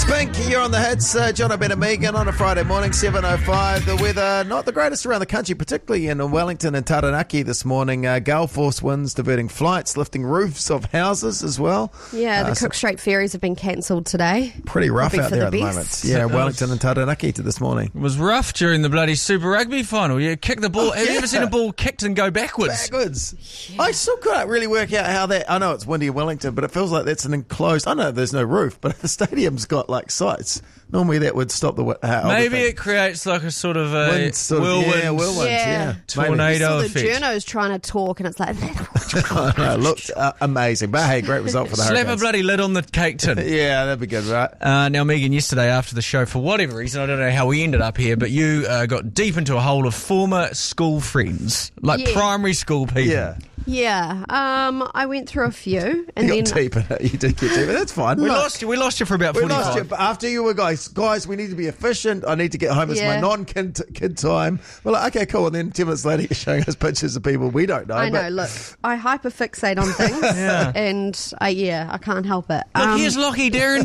Pink, you're on the hits. John O'Ben and Megan on a Friday morning, 7:05. The weather not the greatest around the country, particularly in Wellington and Taranaki this morning. Gale force winds diverting flights, lifting roofs of houses as well. Yeah, the Cook Strait ferries have been cancelled today. Pretty rough out there at the best. moment. Yeah, Wellington and Taranaki to this morning. It was rough during the bloody Super Rugby final. You kick the ball. Have you ever seen a ball kicked and go backwards? Yeah. I still can't really work out how that... I know it's windy in Wellington, but it feels like that's an enclosed... I know there's no roof, but if the stadium's got like sites, normally that would stop the... Maybe it creates like a sort of a whirlwind, tornado effect. The journo's trying to talk and it's like... No, looked amazing. But hey, great result for the Hurricanes. Slap a bloody lid on the cake tin. Yeah, that'd be good, right? Now, Megan, yesterday after the show, for whatever reason, I don't know how we ended up here, but you got deep into a hole of former school friends, like primary school people. Yeah, I went through a few, and you then got deep in it. You did get deep in it. That's fine. We lost you for about 45. We lost you, but after you were guys, we need to be efficient. I need to get home. It's my non-kid time. We're like, okay, cool. And then 10 minutes later, you're showing us pictures of people we don't know. I know. Look, I hyperfixate on things, and I can't help it. Look, here's Lockie Darren